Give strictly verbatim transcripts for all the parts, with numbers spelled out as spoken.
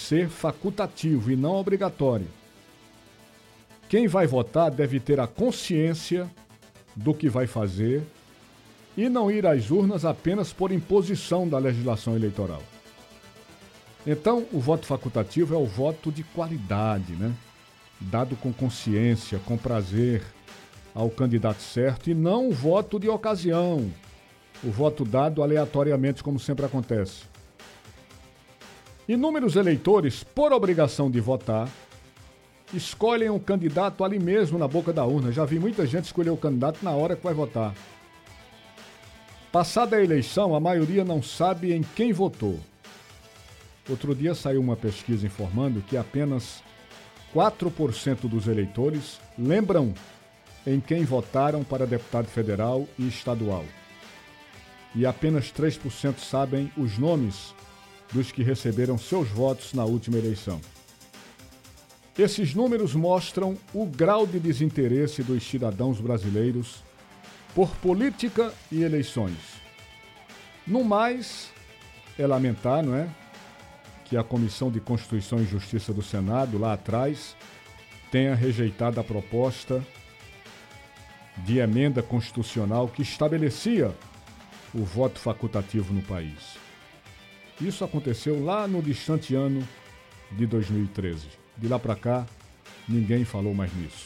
ser facultativo e não obrigatório. Quem vai votar deve ter a consciência do que vai fazer e não ir às urnas apenas por imposição da legislação eleitoral. Então, o voto facultativo é o voto de qualidade, né? Dado com consciência, com prazer ao candidato certo, e não o voto de ocasião, o voto dado aleatoriamente, como sempre acontece. Inúmeros eleitores, por obrigação de votar, escolhem um candidato ali mesmo na boca da urna. Já vi muita gente escolher o candidato na hora que vai votar. Passada a eleição, a maioria não sabe em quem votou. Outro dia saiu uma pesquisa informando que apenas quatro por cento dos eleitores lembram em quem votaram para deputado federal e estadual. E apenas três por cento sabem os nomes dos que receberam seus votos na última eleição. Esses números mostram o grau de desinteresse dos cidadãos brasileiros por política e eleições. No mais, é lamentar, não é, que a Comissão de Constituição e Justiça do Senado, lá atrás, tenha rejeitado a proposta de emenda constitucional que estabelecia o voto facultativo no país. Isso aconteceu lá no distante ano de dois mil e treze. De lá para cá, ninguém falou mais nisso.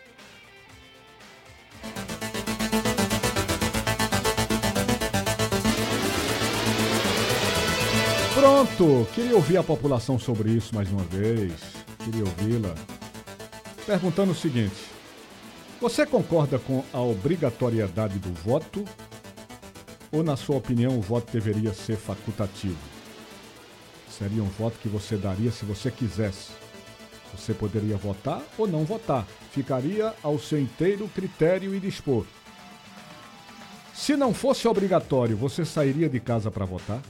Pronto! Queria ouvir a população sobre isso mais uma vez. Queria ouvi-la. Perguntando o seguinte: você concorda com a obrigatoriedade do voto? Ou, na sua opinião, o voto deveria ser facultativo? Seria um voto que você daria se você quisesse. Você poderia votar ou não votar. Ficaria ao seu inteiro critério e dispor. Se não fosse obrigatório, você sairia de casa para votar?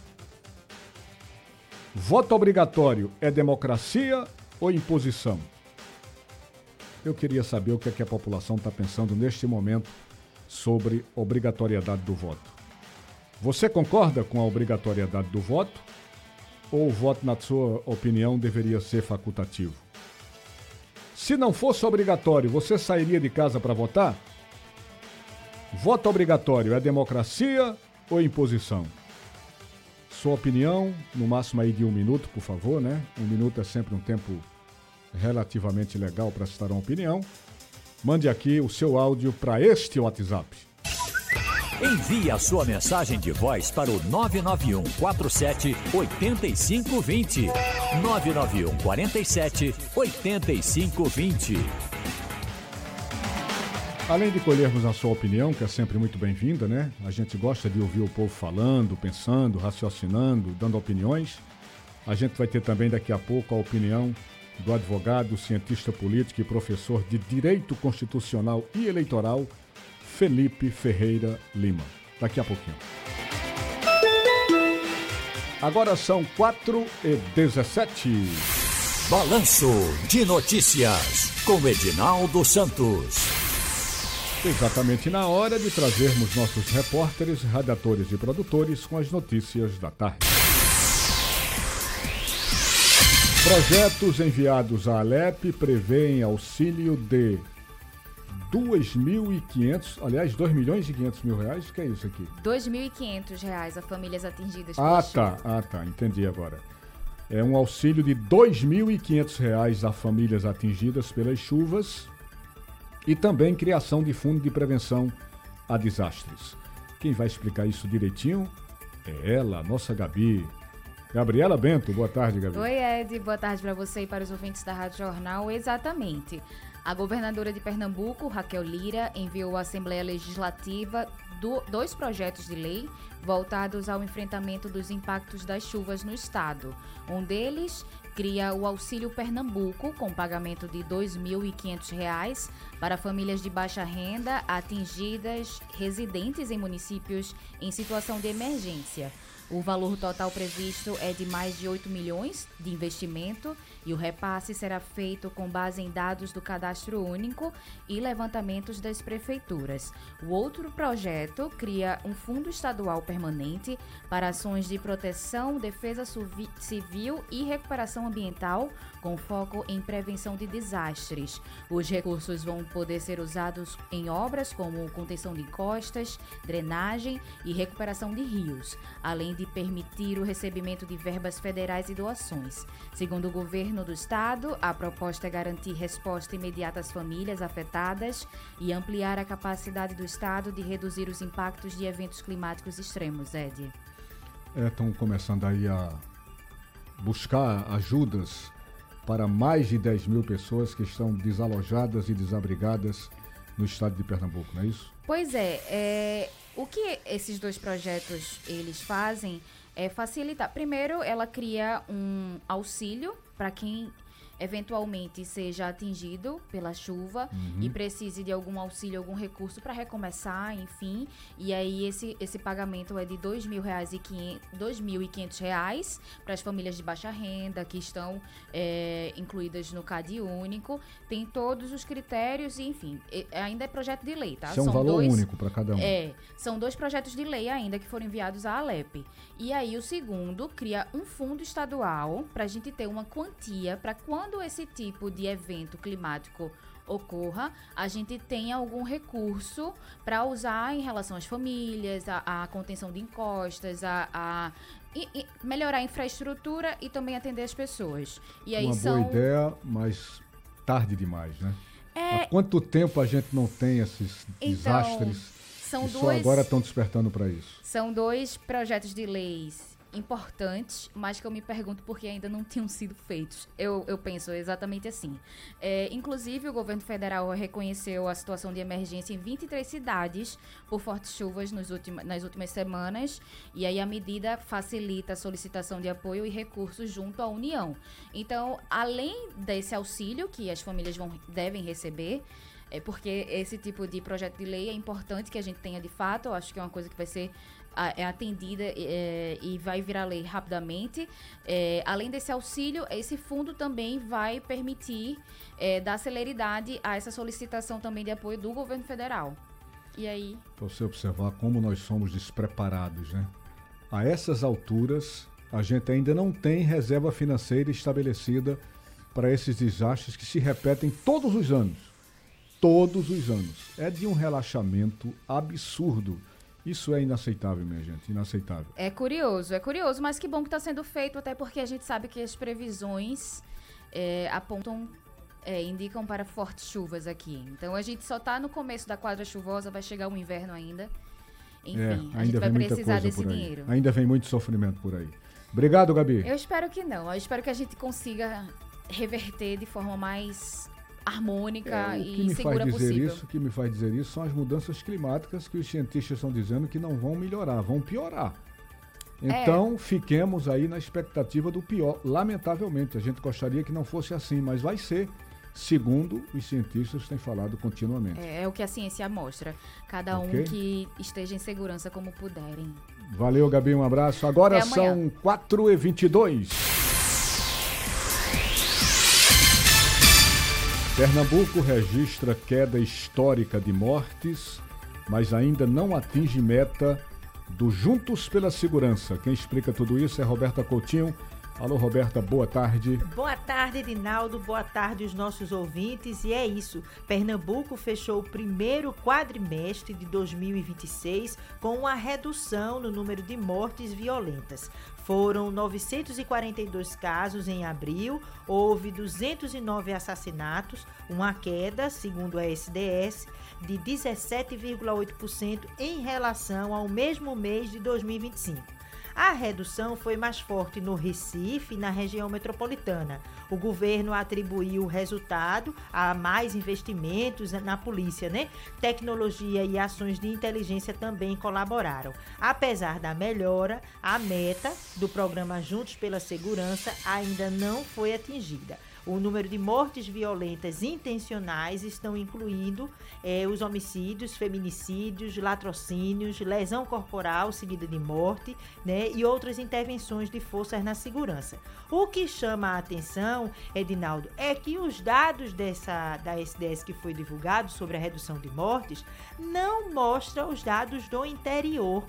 Voto obrigatório é democracia ou imposição? Eu queria saber o que é que a população está pensando neste momento sobre obrigatoriedade do voto. Você concorda com a obrigatoriedade do voto? Ou o voto, na sua opinião, deveria ser facultativo? Se não fosse obrigatório, você sairia de casa para votar? Voto obrigatório é democracia ou imposição? Sua opinião, no máximo aí de um minuto, por favor, né? Um minuto é sempre um tempo relativamente legal para citar uma opinião. Mande aqui o seu áudio para este WhatsApp. Envie a sua mensagem de voz para o nove nove um quatro sete oito cinco dois zero. nove nove um quatro sete oito cinco dois zero. Além de colhermos a sua opinião, que é sempre muito bem-vinda, né? A gente gosta de ouvir o povo falando, pensando, raciocinando, dando opiniões. A gente vai ter também daqui a pouco a opinião do advogado, cientista político e professor de Direito Constitucional e Eleitoral, Felipe Ferreira Lima. Daqui a pouquinho. Agora são quatro e dezessete. Balanço de Notícias, com Edinaldo Santos. Exatamente na hora de trazermos nossos repórteres, redatores e produtores com as notícias da tarde. Projetos enviados à Alep prevêem auxílio de dois mil e quinhentos, aliás, dois milhões e quinhentos mil reais, o que é isso aqui? dois mil e quinhentos reais a famílias atingidas pela Ah, tá, chuva. ah, tá, entendi agora. É um auxílio de dois mil e quinhentos reais a famílias atingidas pelas chuvas e também criação de fundo de prevenção a desastres. Quem vai explicar isso direitinho é ela, a nossa Gabi. Gabriela Bento, boa tarde, Gabi. Oi, Ed, boa tarde para você e para os ouvintes da Rádio Jornal. Exatamente. A governadora de Pernambuco, Raquel Lira, enviou à Assembleia Legislativa do, dois projetos de lei voltados ao enfrentamento dos impactos das chuvas no estado. Um deles cria o Auxílio Pernambuco, com pagamento de dois mil e quinhentos reais para famílias de baixa renda atingidas residentes em municípios em situação de emergência. O valor total previsto é de mais de oito milhões de investimento e o repasse será feito com base em dados do Cadastro Único e levantamentos das prefeituras. O outro projeto cria um fundo estadual permanente para ações de proteção, defesa civil e recuperação ambiental, com foco em prevenção de desastres. Os recursos vão poder ser usados em obras como contenção de encostas, drenagem e recuperação de rios, além de permitir o recebimento de verbas federais e doações. Segundo o governo do estado, a proposta é garantir resposta imediata às famílias afetadas e ampliar a capacidade do estado de reduzir os impactos de eventos climáticos extremos, Ed. Estão começando aí a buscar ajudas para mais de dez mil pessoas que estão desalojadas e desabrigadas no estado de Pernambuco, não é isso? Pois é, é o que esses dois projetos eles fazem é facilitar. Primeiro, ela cria um auxílio para quem eventualmente seja atingido pela chuva uhum. e precise de algum auxílio, algum recurso para recomeçar, enfim. E aí esse, esse pagamento é de dois mil e quinhentos reais para as famílias de baixa renda que estão é, incluídas no Cade Único. Tem todos os critérios e, enfim, ainda é projeto de lei, tá? Isso é um são valor dois, único para cada um. É, são dois projetos de lei ainda que foram enviados à Alep. E aí o segundo cria um fundo estadual para a gente ter uma quantia para quando Quando esse tipo de evento climático ocorra, a gente tem algum recurso para usar em relação às famílias, a, a contenção de encostas, a, a e, e melhorar a infraestrutura e também atender as pessoas. E aí Uma são... boa ideia, mas tarde demais, né? É... Há quanto tempo a gente não tem esses então, desastres são e dois... só agora estão despertando para isso? São dois projetos de leis importantes, mas que eu me pergunto por que ainda não tinham sido feitos. Eu, eu penso exatamente assim. É, inclusive, o governo federal reconheceu a situação de emergência em vinte e três cidades por fortes chuvas nos últimos, nas últimas semanas, e aí a medida facilita a solicitação de apoio e recursos junto à União. Então, além desse auxílio que as famílias vão, devem receber, é porque esse tipo de projeto de lei é importante que a gente tenha de fato. Eu acho que é uma coisa que vai ser é atendida é, e vai virar lei rapidamente. É, além desse auxílio, esse fundo também vai permitir é, dar celeridade a essa solicitação também de apoio do governo federal. E aí... Para você observar como nós somos despreparados, né? A essas alturas, a gente ainda não tem reserva financeira estabelecida para esses desastres que se repetem todos os anos. Todos os anos. É de um relaxamento absurdo. Isso é inaceitável, minha gente, inaceitável. É curioso, é curioso, mas que bom que está sendo feito, até porque a gente sabe que as previsões é, apontam, é, indicam para fortes chuvas aqui. Então a gente só está no começo da quadra chuvosa, vai chegar o inverno ainda. Enfim, é, a gente vai precisar desse dinheiro. Ainda vem muito sofrimento por aí. Obrigado, Gabi. Eu espero que não, eu espero que a gente consiga reverter de forma mais... harmônica é, e segura possível. Isso, o que me faz dizer isso são as mudanças climáticas que os cientistas estão dizendo que não vão melhorar, vão piorar. Então, é. fiquemos aí na expectativa do pior. Lamentavelmente, a gente gostaria que não fosse assim, mas vai ser, segundo os cientistas têm falado continuamente. É, é o que a ciência mostra. Cada okay. um que esteja em segurança como puderem. Valeu, Gabi, um abraço. Agora são quatro e vinte e dois. Pernambuco registra queda histórica de mortes, mas ainda não atinge meta do Juntos pela Segurança. Quem explica tudo isso é Roberta Coutinho. Alô, Roberta, boa tarde. Boa tarde, Edinaldo. Boa tarde, os nossos ouvintes. E é isso, Pernambuco fechou o primeiro quadrimestre de dois mil e vinte e seis com uma redução no número de mortes violentas. Foram novecentos e quarenta e dois casos em abril, houve duzentos e nove assassinatos, uma queda, segundo a S D S, de dezessete vírgula oito por cento em relação ao mesmo mês de dois mil e vinte e cinco. A redução foi mais forte no Recife e na região metropolitana. O governo atribuiu o resultado a mais investimentos na polícia, né? Tecnologia e ações de inteligência também colaboraram. Apesar da melhora, a meta do programa Juntos pela Segurança ainda não foi atingida. O número de mortes violentas intencionais estão incluindo é, os homicídios, feminicídios, latrocínios, lesão corporal seguida de morte, né, e outras intervenções de forças na segurança. O que chama a atenção, Edinaldo, é que os dados dessa, da S D S que foi divulgado sobre a redução de mortes não mostram os dados do interior.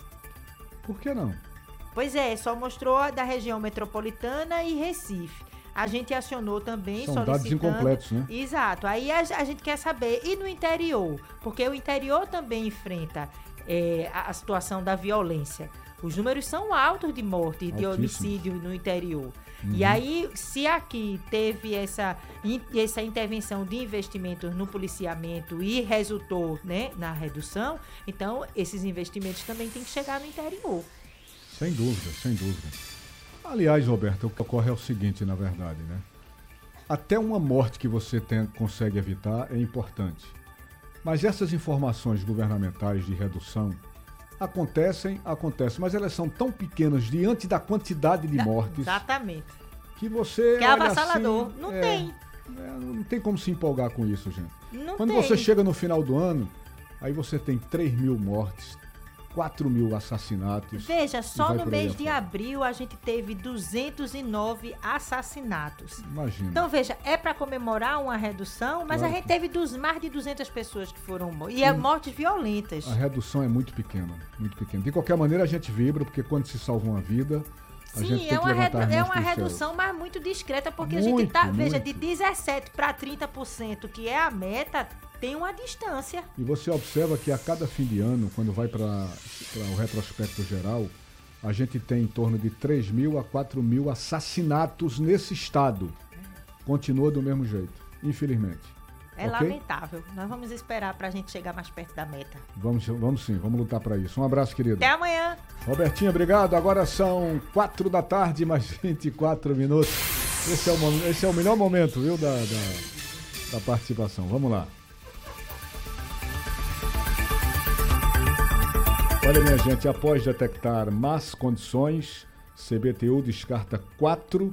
Por que não? Pois é, só mostrou da região metropolitana e Recife. A gente acionou também, São solicitando... dados incompletos, né? Exato. Aí a, a gente quer saber, e no interior? Porque o interior também enfrenta é, a, a situação da violência. Os números são altos de morte, de homicídio no interior. Uhum. E aí, se aqui teve essa, essa intervenção de investimentos no policiamento e resultou, né, na redução, então esses investimentos também têm que chegar no interior. Sem dúvida, sem dúvida. Aliás, Roberto, o que ocorre é o seguinte, na verdade, né? Até uma morte que você tem, consegue evitar é importante. Mas essas informações governamentais de redução acontecem, acontecem, mas elas são tão pequenas diante da quantidade de mortes. Exatamente. Que você. Que é avassalador. Assim, não é, tem. É, não tem como se empolgar com isso, gente. Não Quando tem. você chega no final do ano, aí você tem três mil mortes, quatro mil assassinatos. Veja, só no mês de afora. abril a gente teve duzentos e nove assassinatos. Imagina. Então, veja, é para comemorar uma redução, mas Claro a gente que... teve dos, mais de duzentas pessoas que foram mortas. E é mortes violentas. A redução é muito pequena, muito pequena. De qualquer maneira, a gente vibra, porque quando se salva uma vida, a Sim, gente tem é que uma, levantar redu- as é mãos uma pro céu. redução, mas muito discreta, porque Muito, a gente tá, veja, muito. de dezessete para trinta por cento, que é a meta, tem uma distância. E você observa que a cada fim de ano, quando vai para o retrospecto geral, a gente tem em torno de três mil a quatro mil assassinatos nesse estado. Continua do mesmo jeito, infelizmente. É Okay? lamentável. Nós vamos esperar para a gente chegar mais perto da meta. Vamos, vamos sim, vamos lutar para isso. Um abraço, querido. Até amanhã. Robertinho, obrigado. Agora são quatro da tarde, mais vinte e quatro minutos. Esse é o, esse é o melhor momento, viu, da, da, da participação. Vamos lá. Olha, minha gente, após detectar más condições, C B T U descarta quatro,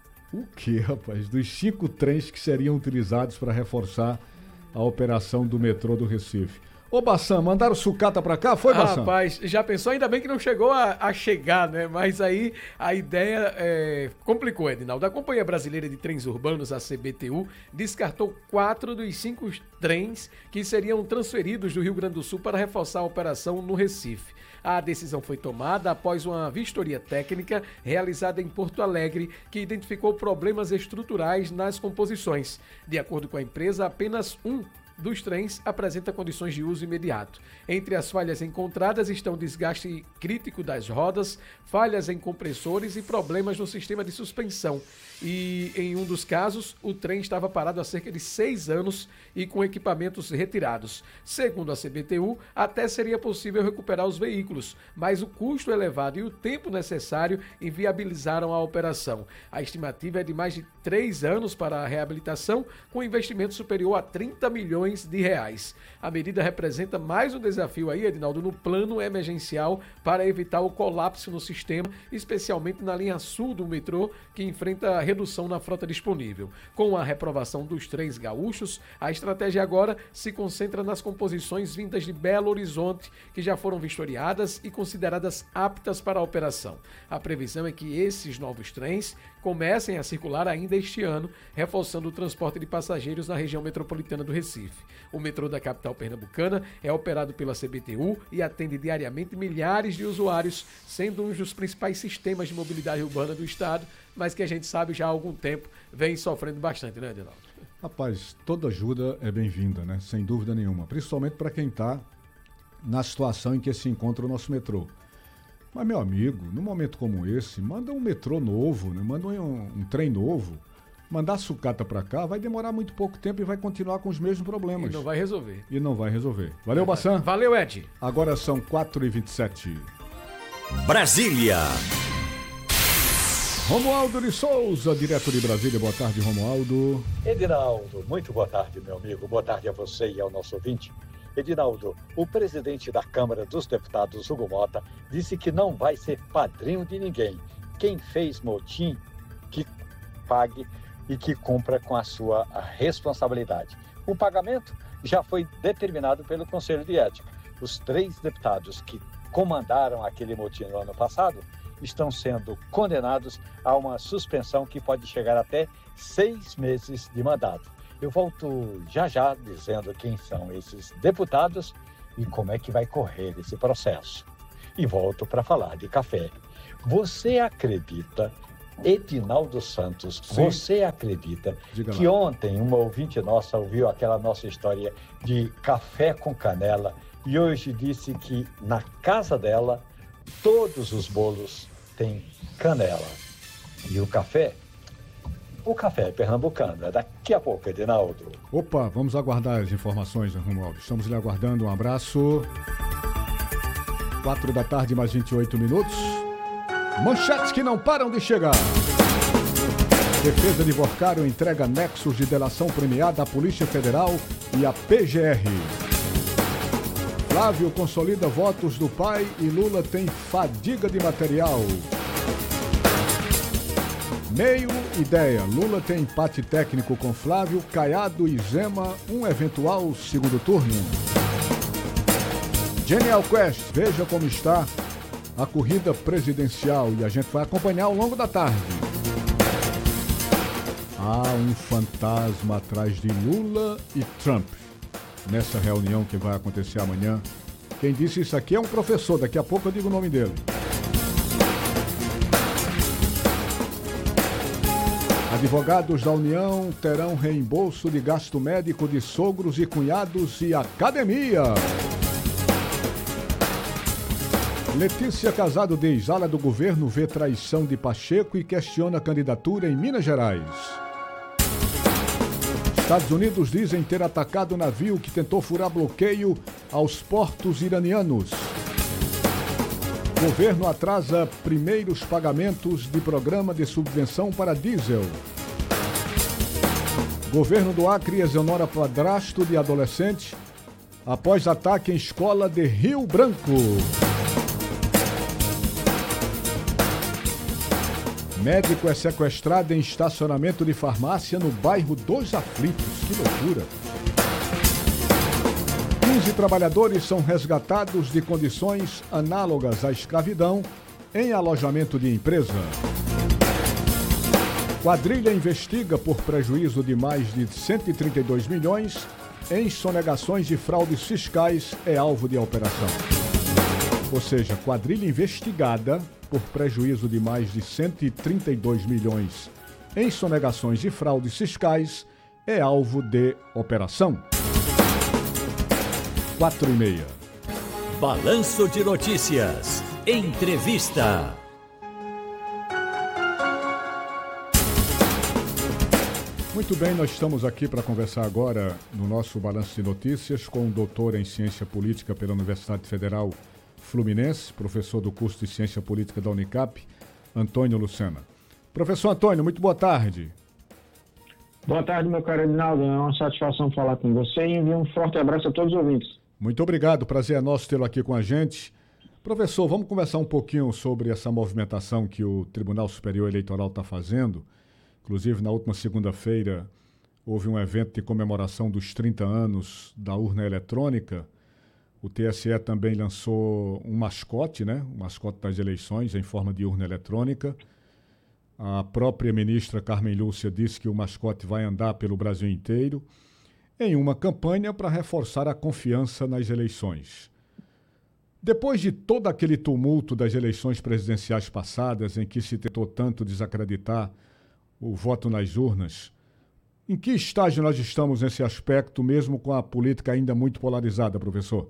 o que, rapaz? Dos cinco trens que seriam utilizados para reforçar a operação do metrô do Recife. Ô, Bassam, mandaram sucata pra cá? Foi, Bassam? Rapaz, já pensou? Ainda bem que não chegou a, a chegar, né? Mas aí a ideia é, complicou, Edinaldo. A Companhia Brasileira de Trens Urbanos, a C B T U, descartou quatro dos cinco trens que seriam transferidos do Rio Grande do Sul para reforçar a operação no Recife. A decisão foi tomada após uma vistoria técnica realizada em Porto Alegre, que identificou problemas estruturais nas composições. De acordo com a empresa, apenas um dos trens apresenta condições de uso imediato. Entre as falhas encontradas estão desgaste crítico das rodas, falhas em compressores e problemas no sistema de suspensão. E em um dos casos, o trem estava parado há cerca de seis anos e com equipamentos retirados. Segundo a C B T U, até seria possível recuperar os veículos, mas o custo elevado e o tempo necessário inviabilizaram a operação. A estimativa é de mais de três anos para a reabilitação, com investimento superior a trinta milhões de reais. A medida representa mais um desafio aí, Edinaldo, no plano emergencial para evitar o colapso no sistema, especialmente na linha sul do metrô, que enfrenta redução na frota disponível. Com a reprovação dos trens gaúchos, a estratégia agora se concentra nas composições vindas de Belo Horizonte, que já foram vistoriadas e consideradas aptas para a operação. A previsão é que esses novos trens comecem a circular ainda este ano, reforçando o transporte de passageiros na região metropolitana do Recife. O metrô da capital pernambucana é operado pela C B T U e atende diariamente milhares de usuários, sendo um dos principais sistemas de mobilidade urbana do estado, mas que a gente sabe já há algum tempo vem sofrendo bastante, né, Edinaldo? Rapaz, toda ajuda é bem-vinda, né? Sem dúvida nenhuma, principalmente para quem está na situação em que se encontra o nosso metrô. Mas, meu amigo, num momento como esse, manda um metrô novo, né? Manda um, um trem novo. Mandar sucata para cá vai demorar muito pouco tempo e vai continuar com os mesmos problemas. E não vai resolver. E não vai resolver. Valeu, Bassam. Valeu, Ed. Agora são quatro e vinte e sete. Brasília. Romualdo de Souza, direto de Brasília. Boa tarde, Romualdo. Edinaldo, muito boa tarde, meu amigo. Boa tarde a você e ao nosso ouvinte. Edinaldo, o presidente da Câmara dos Deputados, Hugo Mota, disse que não vai ser padrinho de ninguém. Quem fez motim, que pague e que cumpra com a sua responsabilidade. O pagamento já foi determinado pelo Conselho de Ética. Os três deputados que comandaram aquele motim no ano passado estão sendo condenados a uma suspensão que pode chegar até seis meses de mandato. Eu volto já já dizendo quem são esses deputados e como é que vai correr esse processo. E volto para falar de café. Você acredita, Edinaldo Santos, Sim. você acredita Diga que lá. Ontem uma ouvinte nossa ouviu aquela nossa história de café com canela e hoje disse que na casa dela todos os bolos têm canela. E o café? O café é pernambucano. É daqui a pouco, Edinaldo. Opa, vamos aguardar as informações, Romualdo. Estamos lhe aguardando. Um abraço. Quatro da tarde, mais vinte e oito minutos. Manchetes que não param de chegar. Defesa de Vorcário entrega nexos de delação premiada à Polícia Federal e à P G R. Flávio consolida votos do pai e Lula tem fadiga de material. Meio ideia. Lula tem empate técnico com Flávio, Caiado e Zema, um eventual segundo turno. Genial Quest, veja como está a corrida presidencial e a gente vai acompanhar ao longo da tarde. Há um fantasma atrás de Lula e Trump nessa reunião que vai acontecer amanhã. Quem disse isso aqui é um professor, daqui a pouco eu digo o nome dele. Advogados da União terão reembolso de gasto médico de sogros e cunhados e academia. Letícia Casado diz: ala do governo vê traição de Pacheco e questiona a candidatura em Minas Gerais. Estados Unidos dizem ter atacado o navio que tentou furar bloqueio aos portos iranianos. Governo atrasa primeiros pagamentos de programa de subvenção para diesel. Governo do Acre exonera padrasto de adolescente após ataque em escola de Rio Branco. Médico é sequestrado em estacionamento de farmácia no bairro dos Aflitos. Que loucura! quinze trabalhadores são resgatados de condições análogas à escravidão em alojamento de empresa. Quadrilha investiga por prejuízo de mais de cento e trinta e dois milhões em sonegações de fraudes fiscais é alvo de operação. Ou seja, quadrilha investigada por prejuízo de mais de cento e trinta e dois milhões em sonegações de fraudes fiscais é alvo de operação. Quatro e meia. Balanço de Notícias. Entrevista. Muito bem, nós estamos aqui para conversar agora no nosso Balanço de Notícias com o doutor em Ciência Política pela Universidade Federal Fluminense, professor do curso de Ciência Política da Unicap, Antônio Lucena. Professor Antônio, muito boa tarde. Boa tarde, meu caro Edinaldo. É uma satisfação falar com você e envio um forte abraço a todos os ouvintes. Muito obrigado, prazer é nosso tê-lo aqui com a gente. Professor, vamos conversar um pouquinho sobre essa movimentação que o Tribunal Superior Eleitoral está fazendo. Inclusive, na última segunda-feira, houve um evento de comemoração dos trinta anos da urna eletrônica. O T S E também lançou um mascote, né? Um mascote das eleições em forma de urna eletrônica. A própria ministra Carmen Lúcia disse que o mascote vai andar pelo Brasil inteiro em uma campanha para reforçar a confiança nas eleições. Depois de todo aquele tumulto das eleições presidenciais passadas, em que se tentou tanto desacreditar o voto nas urnas, em que estágio nós estamos nesse aspecto, mesmo com a política ainda muito polarizada, professor?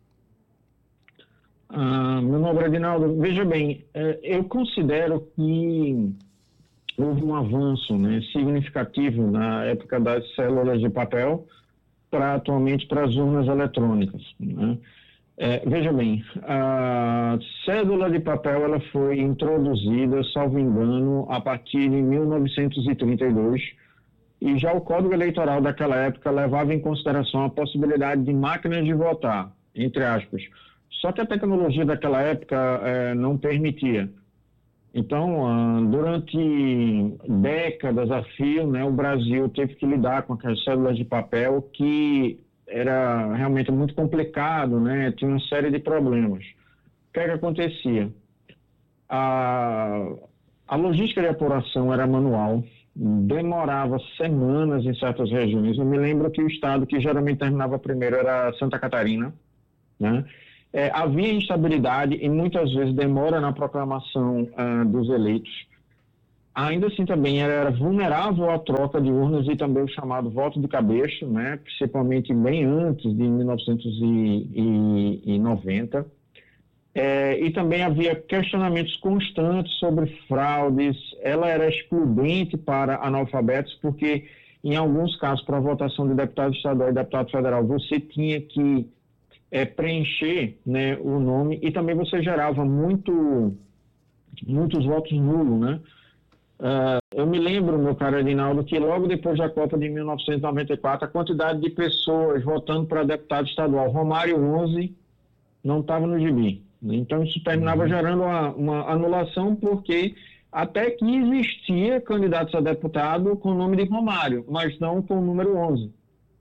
Ah, meu nome é Edinaldo. Veja bem, eu considero que houve um avanço, né, significativo na época das células de papel para atualmente para as urnas eletrônicas, né? É, veja bem, a cédula de papel ela foi introduzida, salvo engano, a partir de mil novecentos e trinta e dois, e já o Código Eleitoral daquela época levava em consideração a possibilidade de máquinas de votar, entre aspas. Só que a tecnologia daquela época é, não permitia. Então, ah, durante décadas a fio, né, o Brasil teve que lidar com aquelas cédulas de papel que era realmente muito complicado, né, tinha uma série de problemas. O que é que acontecia? A, a logística de apuração era manual, demorava semanas em certas regiões. Eu me lembro que o estado que geralmente terminava primeiro era Santa Catarina, né? É, havia instabilidade e muitas vezes demora na proclamação ah, dos eleitos. Ainda assim também era vulnerável à troca de urnas e também o chamado voto de cabresto, né? Principalmente bem antes de mil novecentos e noventa. É, e também havia questionamentos constantes sobre fraudes. Ela era excludente para analfabetos, porque em alguns casos, para a votação de deputado estadual e deputado federal, você tinha que é, preencher, né, o nome, e também você gerava muito, muitos votos nulos, né? Uh, eu me lembro, meu caro Edinaldo, que logo depois da Copa de mil novecentos e noventa e quatro, a quantidade de pessoas votando para deputado estadual, Romário onze, não estava no gibi. Então, isso terminava uhum. gerando uma, uma anulação, porque até que existia candidatos a deputado com o nome de Romário, mas não com o número onze.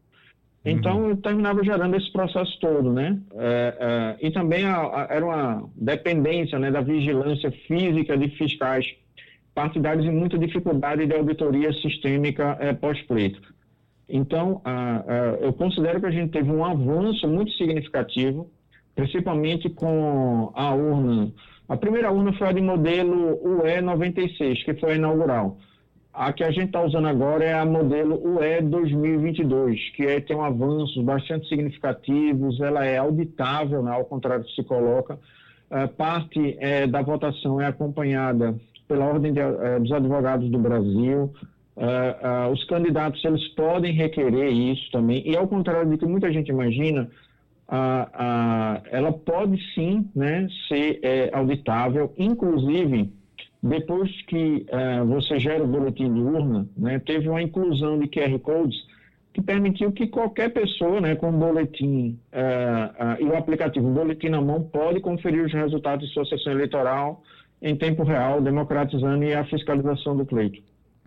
Então, uhum. terminava gerando esse processo todo, né? É, é, e também a, a, era uma dependência, né, da vigilância física de fiscais partidários e muita dificuldade de auditoria sistêmica é, pós-pleito. Então, a, a, eu considero que a gente teve um avanço muito significativo, principalmente com a urna. A primeira urna foi a de modelo U E noventa e seis, que foi a inaugural. A que a gente está usando agora é a modelo U E dois mil e vinte e dois, que é, tem um avanços bastante significativos, ela é auditável, né, ao contrário do que se coloca. A parte é, da votação é acompanhada pela Ordem de, é, dos Advogados do Brasil. Uh, uh, os candidatos, eles podem requerer isso também, e ao contrário do que muita gente imagina, Uh, uh, ela pode sim, né, ser é, auditável, inclusive depois que uh, você gera o boletim de urna, né, teve uma inclusão de Q R Codes que permitiu que qualquer pessoa, né, com o boletim uh, uh, e o aplicativo boletim na mão pode conferir os resultados de sua sessão eleitoral em tempo real, democratizando a fiscalização do pleito.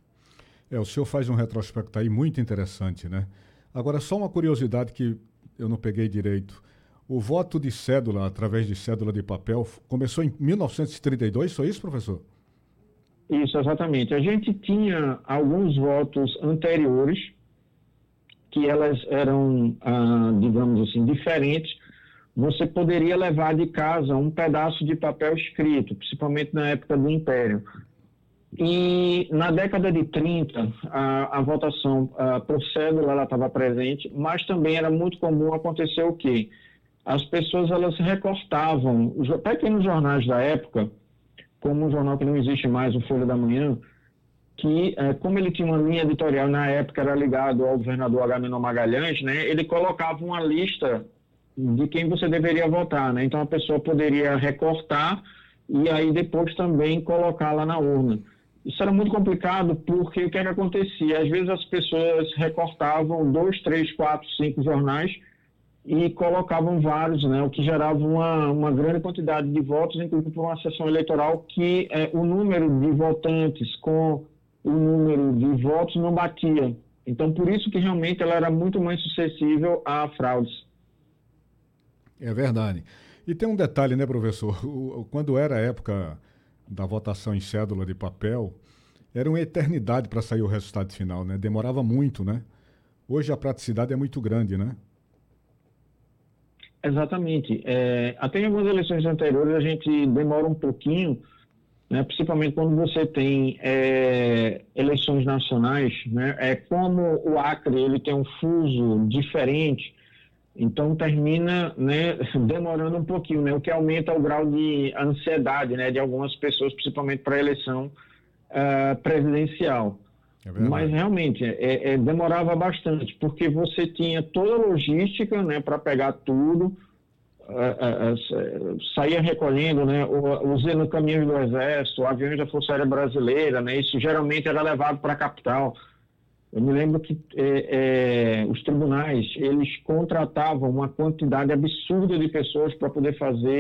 É, o senhor faz um retrospecto aí muito interessante, né? Agora, só uma curiosidade que eu não peguei direito. O voto de cédula, através de cédula de papel, começou em mil novecentos e trinta e dois, foi isso, professor? Isso, exatamente. A gente tinha alguns votos anteriores, que elas eram, ah, digamos assim, diferentes. Você poderia levar de casa um pedaço de papel escrito, principalmente na época do Império. E na década de trinta, a, a votação a, por cédula ela estava presente, mas também era muito comum acontecer o quê? As pessoas elas recortavam, os pequenos jornais da época, como um jornal que não existe mais, o Folha da Manhã, que é, como ele tinha uma linha editorial, na época era ligado ao governador Agamenon Magalhães, né, ele colocava uma lista de quem você deveria votar, né? Então a pessoa poderia recortar e aí depois também colocar lá na urna. Isso era muito complicado porque o que, é que acontecia? Às vezes as pessoas recortavam dois, três, quatro, cinco jornais e colocavam vários, né? O que gerava uma, uma grande quantidade de votos, inclusive por uma sessão eleitoral que é, o número de votantes com o número de votos não batia. Então, por isso que realmente ela era muito mais suscetível a fraudes. É verdade. E tem um detalhe, né, professor? O, quando era a época da votação em cédula de papel, era uma eternidade para sair o resultado final, né? Demorava muito, né? Hoje a praticidade é muito grande, né? Exatamente. É, até em algumas eleições anteriores a gente demora um pouquinho, né? Principalmente quando você tem é, eleições nacionais, né? É, como o Acre ele tem um fuso diferente, então termina, né, demorando um pouquinho, né, o que aumenta o grau de ansiedade, né, de algumas pessoas, principalmente para a eleição uh, presidencial. É Mas realmente é, é, demorava bastante, porque você tinha toda a logística, né, para pegar tudo, uh, uh, uh, saía recolhendo, né, usando caminhões do Exército, aviões da Força Aérea Brasileira, né, isso geralmente era levado para a capital. Eu me lembro que é, é, os tribunais, eles contratavam uma quantidade absurda de pessoas para poder fazer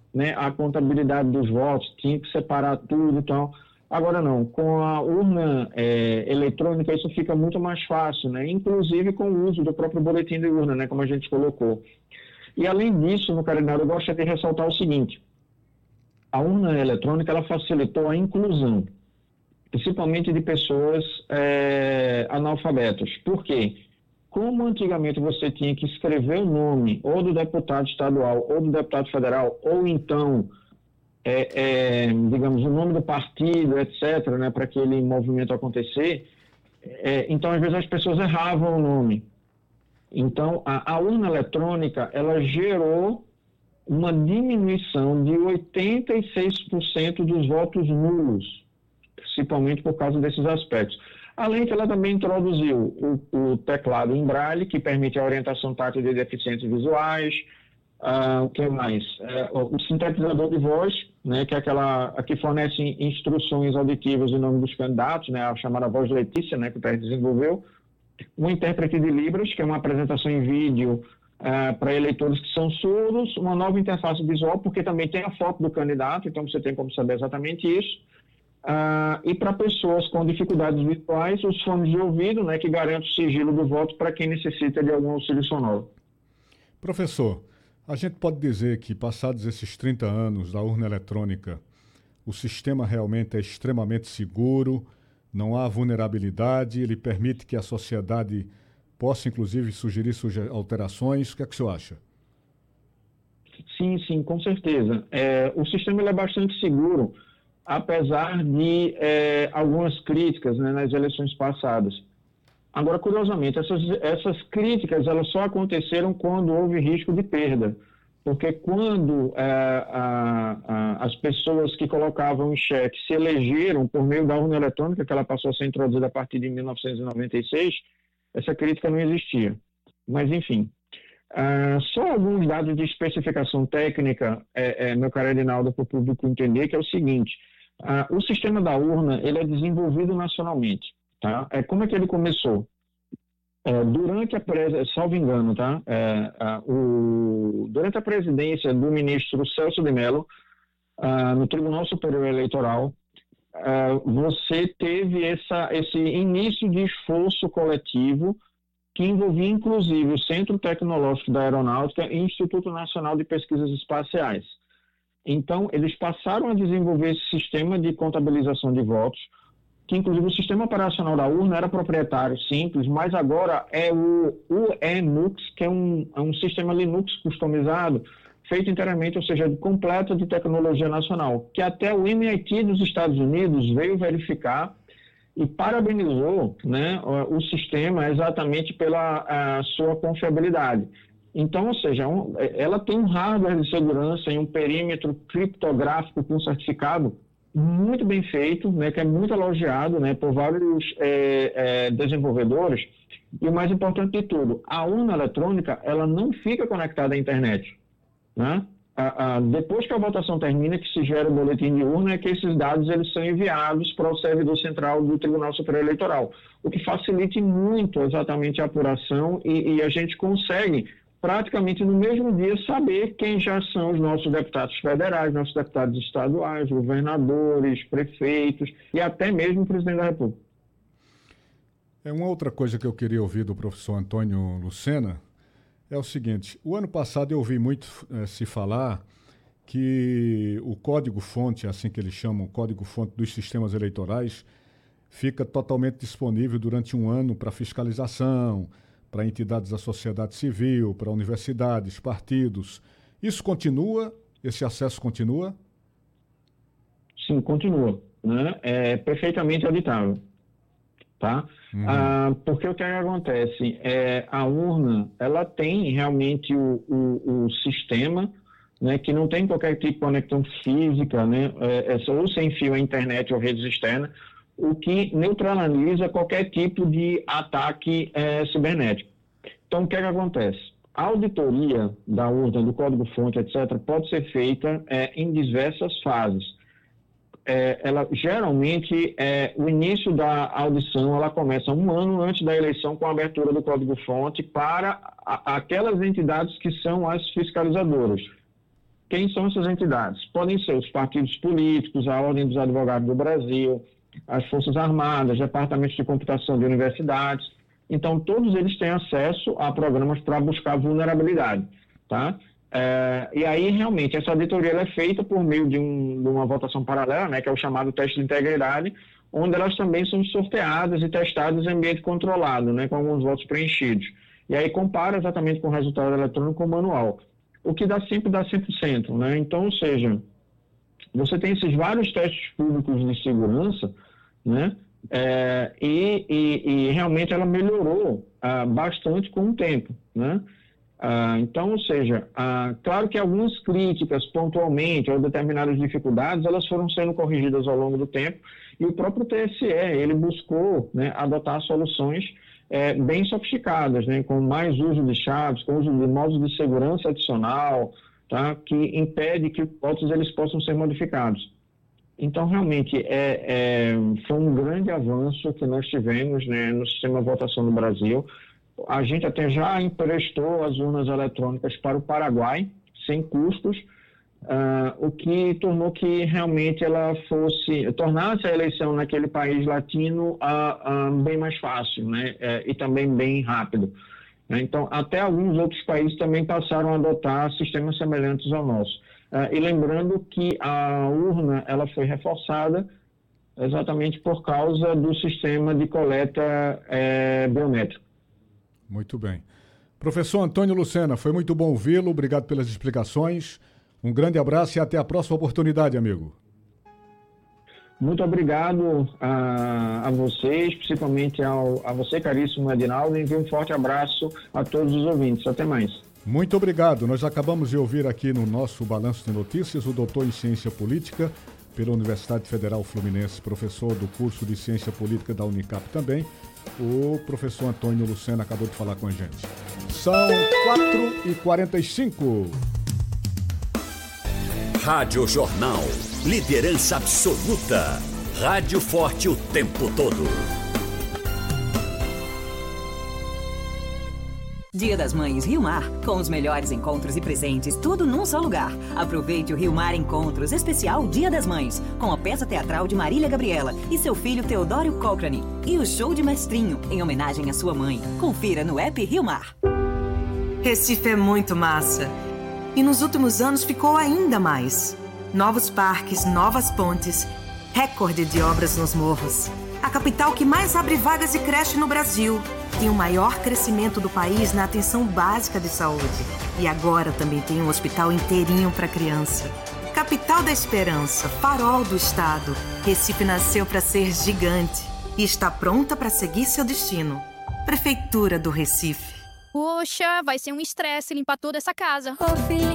né, a contabilidade dos votos, tinha que separar tudo e tal. Agora não, com a urna é, eletrônica isso fica muito mais fácil, né? Inclusive com o uso do próprio boletim de urna, né, como a gente colocou. E além disso, no calendário, eu gostaria de ressaltar o seguinte: a urna eletrônica ela facilitou a inclusão, principalmente de pessoas é, analfabetas. Por quê? Como antigamente você tinha que escrever o nome ou do deputado estadual ou do deputado federal, ou então É, é, digamos, o nome do partido, etcétera, né, para aquele movimento acontecer, é, então, às vezes, as pessoas erravam o nome. Então, a, a urna eletrônica, ela gerou uma diminuição de oitenta e seis por cento dos votos nulos, principalmente por causa desses aspectos. Além que ela também introduziu o, o teclado em braille, que permite a orientação tátil de deficientes visuais. Uh, o que mais? Uh, o sintetizador de voz, né, que é aquela que fornece instruções auditivas em nome dos candidatos, né, a chamada voz Letícia, né, que o P R desenvolveu. Um intérprete de Libras, que é uma apresentação em vídeo uh, para eleitores que são surdos. Uma nova interface visual, porque também tem a foto do candidato, então você tem como saber exatamente isso. Uh, e para pessoas com dificuldades visuais, os fones de ouvido, né, que garantem o sigilo do voto para quem necessita de algum auxílio sonoro. Professor, a gente pode dizer que, passados esses trinta anos da urna eletrônica, o sistema realmente é extremamente seguro, não há vulnerabilidade, ele permite que a sociedade possa, inclusive, sugerir suge- alterações. O que é que o senhor acha? Sim, sim, com certeza. É, o sistema ele é bastante seguro, apesar de é, algumas críticas, né, nas eleições passadas. Agora, curiosamente, essas, essas críticas elas só aconteceram quando houve risco de perda, porque quando é, a, a, as pessoas que colocavam em xeque se elegeram por meio da urna eletrônica, que ela passou a ser introduzida a partir de mil novecentos e noventa e seis, essa crítica não existia. Mas, enfim, uh, só alguns dados de especificação técnica, é, é, meu caro Edinaldo, para o público entender, que é o seguinte: uh, o sistema da urna ele é desenvolvido nacionalmente. Tá? É, como é que ele começou? É, durante a presidência, salvo engano, tá? É, a, o, durante a presidência do ministro Celso de Mello, a, no Tribunal Superior Eleitoral, a, você teve essa, esse início de esforço coletivo que envolvia, inclusive, o Centro Tecnológico da Aeronáutica e o Instituto Nacional de Pesquisas Espaciais. Então, eles passaram a desenvolver esse sistema de contabilização de votos, que inclusive o sistema operacional da urna era proprietário simples, mas agora é o U E Nux, que é um, é um sistema Linux customizado, feito inteiramente, ou seja, completo de tecnologia nacional, que até o M I T dos Estados Unidos veio verificar e parabenizou, né, o sistema exatamente pela a sua confiabilidade. Então, ou seja, um, ela tem um hardware de segurança e um perímetro criptográfico com certificado muito bem feito, né, que é muito elogiado, né, por vários é, é, desenvolvedores. E o mais importante de tudo, a urna eletrônica ela não fica conectada à internet. Né? A, a, depois que a votação termina, que se gera o boletim de urna, é que esses dados eles são enviados para o servidor central do Tribunal Superior Eleitoral, o que facilita muito exatamente a apuração e, e a gente consegue praticamente no mesmo dia saber quem já são os nossos deputados federais, nossos deputados estaduais, governadores, prefeitos e até mesmo o presidente da República. É uma outra coisa que eu queria ouvir do professor Antônio Lucena é o seguinte: o ano passado eu ouvi muito eh, se falar que o código-fonte, assim que eles chamam, o código-fonte dos sistemas eleitorais, fica totalmente disponível durante um ano para fiscalização, para entidades da sociedade civil, para universidades, partidos. Isso continua? Esse acesso continua? Sim, continua. Né? É perfeitamente auditável. Tá? Uhum. Ah, porque o que acontece? É, a urna ela tem realmente o, o, o sistema, né, que não tem qualquer tipo de conexão física, né, é, é, ou sem fio à internet ou redes externas, o que neutraliza qualquer tipo de ataque é, cibernético. Então, o que, é que acontece? A auditoria da urna, do código-fonte, etcétera, pode ser feita é, em diversas fases. É, ela, geralmente, é, o início da audição ela começa um ano antes da eleição com a abertura do código-fonte para a, aquelas entidades que são as fiscalizadoras. Quem são essas entidades? Podem ser os partidos políticos, a Ordem dos Advogados do Brasil, as Forças Armadas, departamentos de computação de universidades. Então, todos eles têm acesso a programas para buscar vulnerabilidade, tá? É, e aí, realmente, essa auditoria ela é feita por meio de, um, de uma votação paralela, né, que é o chamado teste de integridade, onde elas também são sorteadas e testadas em ambiente controlado, né, com alguns votos preenchidos. E aí compara exatamente com o resultado eletrônico com o manual. O que dá sempre dá cem por cento, né? Então, ou seja, você tem esses vários testes públicos de segurança, né? É, e, e, e realmente ela melhorou ah, bastante com o tempo, né? Ah, então, ou seja, ah, claro que algumas críticas pontualmente ou determinadas dificuldades, elas foram sendo corrigidas ao longo do tempo, e o próprio T S E, ele buscou, né, adotar soluções é, bem sofisticadas, né, com mais uso de chaves, com uso de modos de segurança adicional, tá, que impede que votos eles possam ser modificados. Então, realmente, é, é, foi um grande avanço que nós tivemos, né, no sistema de votação no Brasil. A gente até já emprestou as urnas eletrônicas para o Paraguai, sem custos, uh, o que tornou que realmente ela fosse, tornasse a eleição naquele país latino uh, uh, bem mais fácil, né, uh, e também bem rápido. Então, até alguns outros países também passaram a adotar sistemas semelhantes ao nosso. Uh, e lembrando que a urna ela foi reforçada exatamente por causa do sistema de coleta eh, biométrico. Muito bem. Professor Antônio Lucena, foi muito bom ouvi-lo, obrigado pelas explicações. Um grande abraço e até a próxima oportunidade, amigo. Muito obrigado a, a vocês, principalmente ao, a você, caríssimo Edinaldo, e envio um forte abraço a todos os ouvintes. Até mais. Muito obrigado. Nós acabamos de ouvir aqui no nosso Balanço de Notícias o doutor em Ciência Política pela Universidade Federal Fluminense, professor do curso de Ciência Política da Unicap também, o professor Antônio Lucena acabou de falar com a gente. São quatro e quarenta e cinco. Rádio Jornal. Liderança absoluta. Rádio forte o tempo todo. Dia das Mães Rio Mar, com os melhores encontros e presentes, tudo num só lugar. Aproveite o Rio Mar Encontros especial Dia das Mães, com a peça teatral de Marília Gabriela e seu filho Teodório Cochrane, e o show de Mestrinho, em homenagem à sua mãe. Confira no app Rio Mar. Recife é muito massa. E nos últimos anos ficou ainda mais. Novos parques, novas pontes, recorde de obras nos morros. A capital que mais abre vagas e creche no Brasil. Tem o maior crescimento do país na atenção básica de saúde. E agora também tem um hospital inteirinho para criança. Capital da Esperança, farol do estado. Recife nasceu para ser gigante e está pronta para seguir seu destino. Prefeitura do Recife. Poxa, vai ser um estresse limpar toda essa casa. Ô, filhinha.